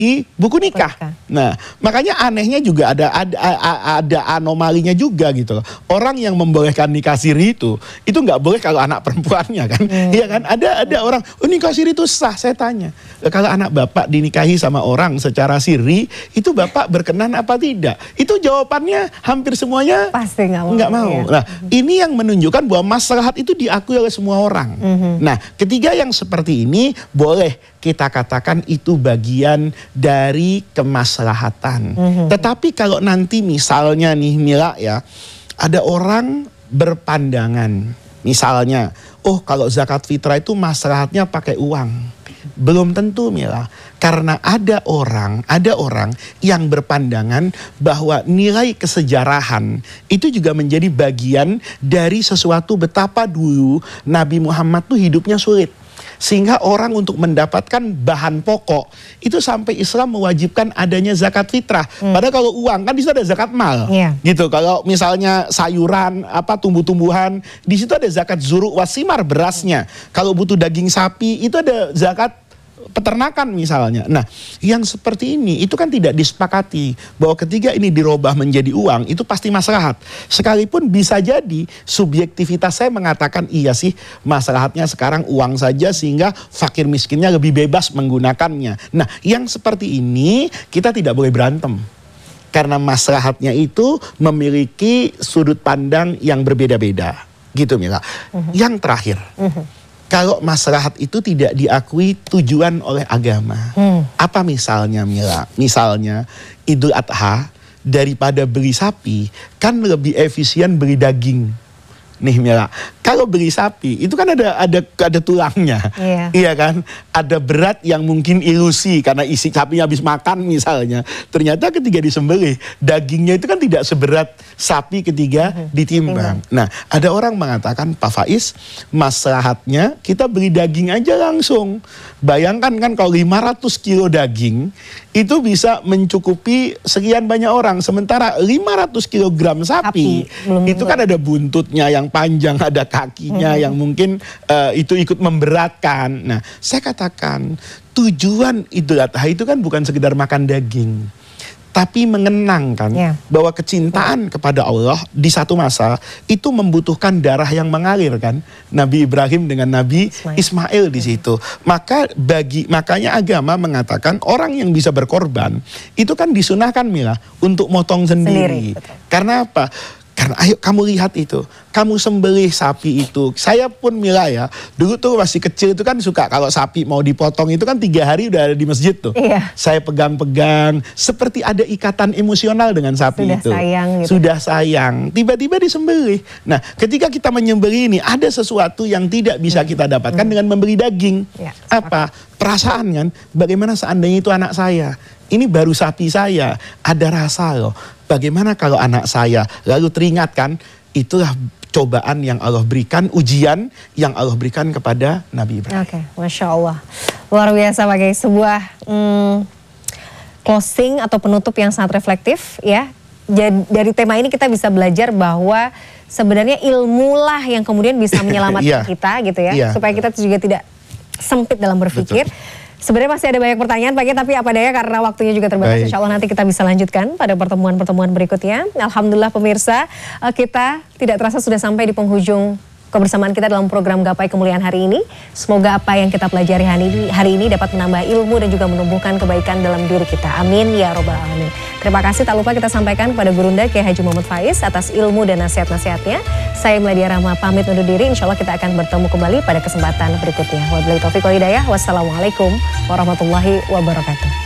di buku nikah. Nah, makanya anehnya juga ada anomalinya juga gitu loh. Orang yang membolehkan nikah siri itu nggak boleh kalau anak perempuannya kan. Iya kan? Ada orang, oh nikah siri itu sah. Saya tanya, kalau anak bapak dinikahi sama orang secara siri, itu bapak berkenan apa tidak? Itu jawabannya hampir semuanya pasti nggak mau. Ya. Nah, ini yang menunjukkan bahwa maslahat itu diakui oleh semua orang. Nah, ketiga yang seperti ini boleh kita katakan itu bagian dari kemaslahatan. Tetapi kalau nanti misalnya nih Mila ya, ada orang berpandangan misalnya, oh kalau zakat fitrah itu maslahatnya pakai uang. Belum tentu Mila, karena ada orang yang berpandangan bahwa nilai kesejarahan itu juga menjadi bagian dari sesuatu betapa dulu Nabi Muhammad tuh hidupnya sulit. Sehingga orang untuk mendapatkan bahan pokok itu sampai Islam mewajibkan adanya zakat fitrah. Padahal kalau uang kan di situ ada zakat mal, gitu. Kalau misalnya sayuran, tumbuh-tumbuhan, di situ ada zakat zuru wasimar berasnya. Kalau butuh daging sapi itu ada zakat peternakan misalnya. Nah, yang seperti ini itu kan tidak disepakati bahwa ketika ini dirubah menjadi uang itu pasti maslahat. Sekalipun bisa jadi subjektivitas saya mengatakan iya sih maslahatnya sekarang uang saja sehingga fakir miskinnya lebih bebas menggunakannya. Nah, yang seperti ini kita tidak boleh berantem. Karena maslahatnya itu memiliki sudut pandang yang berbeda-beda. Gitu Mila. Yang terakhir. Kalau maslahat itu tidak diakui tujuan oleh agama. Apa misalnya Mila? Misalnya Idul Adha daripada beli sapi kan lebih efisien beli daging. Nih Mila, kalau beli sapi itu kan ada tulangnya, iya kan? Ada berat yang mungkin ilusi karena isi sapinya habis makan misalnya. Ternyata ketika disembelih dagingnya itu kan tidak seberat sapi ketika ditimbang. Nah, ada orang mengatakan Pak Faiz, maslahatnya kita beli daging aja langsung. Bayangkan kan kalau 500 kilo daging itu bisa mencukupi sekian banyak orang. Sementara 500 kilogram sapi itu kan ada buntutnya yang panjang, ada kakinya yang mungkin itu ikut memberatkan. Nah, saya katakan tujuan Idul Adha itu kan bukan sekedar makan daging, tapi mengenangkan bahwa kecintaan kepada Allah di satu masa itu membutuhkan darah yang mengalir kan. Nabi Ibrahim dengan Nabi Ismail di situ. Makanya agama mengatakan orang yang bisa berkorban itu kan disunahkan Mila untuk motong sendiri. Karena apa? Karena ayo kamu lihat itu, kamu sembelih sapi itu. Saya pun Mila ya, dulu tuh masih kecil itu kan suka kalau sapi mau dipotong itu kan 3 hari udah ada di masjid tuh. Saya pegang-pegang, seperti ada ikatan emosional dengan sapi itu. Sudah sayang, tiba-tiba disembelih. Nah, ketika kita menyembelih ini ada sesuatu yang tidak bisa kita dapatkan dengan membeli daging. Apa? Perasaan kan, bagaimana seandainya itu anak saya. Ini baru sapi saya, ada rasa loh. Bagaimana kalau anak saya? Lalu teringatkan, itulah cobaan yang Allah berikan, ujian yang Allah berikan kepada Nabi Ibrahim. Masya Allah. Luar biasa sebagai sebuah closing atau penutup yang sangat reflektif ya. Jadi, dari tema ini kita bisa belajar bahwa sebenarnya ilmulah yang kemudian bisa menyelamatkan kita gitu ya. Supaya kita juga tidak sempit dalam berpikir. Sebenarnya masih ada banyak pertanyaan Pak, tapi apa daya karena waktunya juga terbatas. Insya Allah nanti kita bisa lanjutkan pada pertemuan-pertemuan berikutnya. Alhamdulillah pemirsa, kita tidak terasa sudah sampai di penghujung kebersamaan kita dalam program Gapai Kemuliaan hari ini. Semoga apa yang kita pelajari hari ini dapat menambah ilmu dan juga menumbuhkan kebaikan dalam diri kita. Amin ya robbal alamin. Terima kasih, tak lupa kita sampaikan kepada Gurunda Kiai Haji Muhammad Faiz atas ilmu dan nasihat-nasihatnya. Saya Meladia Rahma pamit undur diri. Insya Allah kita akan bertemu kembali pada kesempatan berikutnya. Wabillahi taufiq wal hidayah. Wassalamualaikum warahmatullahi wabarakatuh.